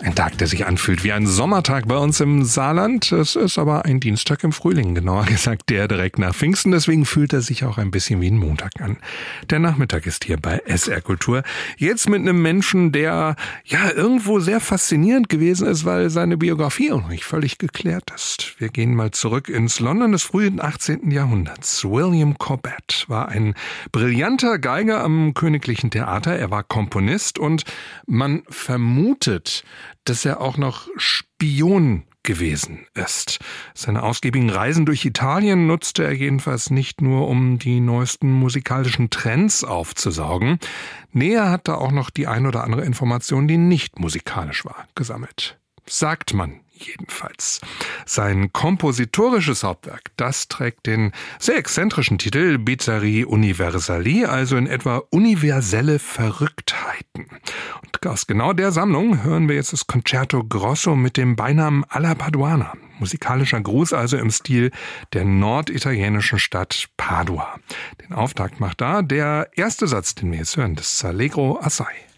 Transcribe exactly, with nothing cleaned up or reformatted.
Ein Tag, der sich anfühlt wie ein Sommertag bei uns im Saarland. Es ist aber ein Dienstag im Frühling, genauer gesagt der direkt nach Pfingsten. Deswegen fühlt er sich auch ein bisschen wie ein Montag an. Der Nachmittag ist hier bei S R Kultur. Jetzt mit einem Menschen, der ja irgendwo sehr faszinierend gewesen ist, weil seine Biografie noch nicht völlig geklärt ist. Wir gehen mal zurück ins London des frühen achtzehnten Jahrhunderts. William Cobbett war ein brillanter Geiger am Königlichen Theater. Er war Komponist und man vermutet, dass er auch noch Spion gewesen ist. Seine ausgiebigen Reisen durch Italien nutzte er jedenfalls nicht nur, um die neuesten musikalischen Trends aufzusaugen. Nee, er hatte auch noch die ein oder andere Information, die nicht musikalisch war, gesammelt. Sagt man jedenfalls. Sein kompositorisches Hauptwerk, das trägt den sehr exzentrischen Titel Bizarri Universali, also in etwa universelle Verrücktheiten. Und aus genau der Sammlung hören wir jetzt das Concerto Grosso mit dem Beinamen Alla Paduana. Musikalischer Gruß also im Stil der norditalienischen Stadt Padua. Den Auftakt macht da der erste Satz, den wir jetzt hören, das Allegro assai.